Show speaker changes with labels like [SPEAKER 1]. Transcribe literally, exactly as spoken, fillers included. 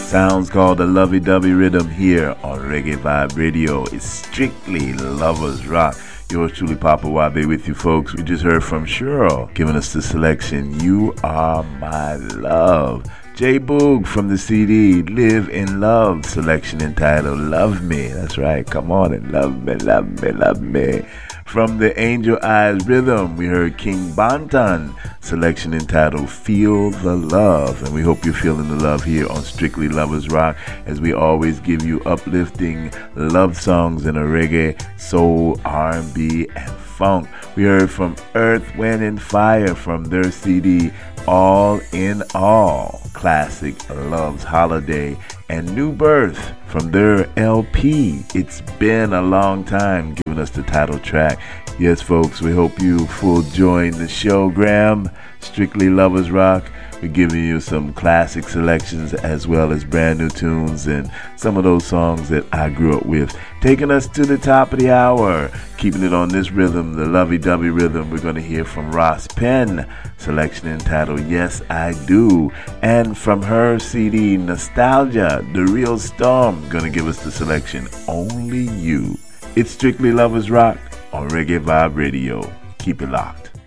[SPEAKER 1] Sounds called the lovey-dovey rhythm here on Reggae Vibe Radio. It's strictly lovers rock. Yours truly, Papa Wabe, with you folks. We just heard from Cheryl giving us the selection, You Are My Love. J Boog from the C D, Live in Love, selection entitled Love Me. That's right, come on and love me, love me, love me. From the Angel Eyes Rhythm, we heard King Bantan, selection entitled Feel the Love. And we hope you're feeling the love here on Strictly Lovers Rock, as we always give you uplifting love songs in a reggae, soul, R and B, and funk. We heard from Earth, Wind, and Fire from their C D, All in All, Classic Love's Holiday, and New Birth from their L P, It's Been a Long Time, giving us the title track. Yes, folks, we hope you full join the show, Graham. Strictly Lovers Rock. We're giving you some classic selections as well as brand new tunes and some of those songs that I grew up with. Taking us to the top of the hour, keeping it on this rhythm, the lovey-dovey rhythm. We're going to hear from Ross Penn, selection entitled Yes I Do. And from her C D, Nostalgia, The Real Storm, going to give us the selection Only You. It's Strictly Lovers Rock on Reggae Vibe Radio. Keep it locked.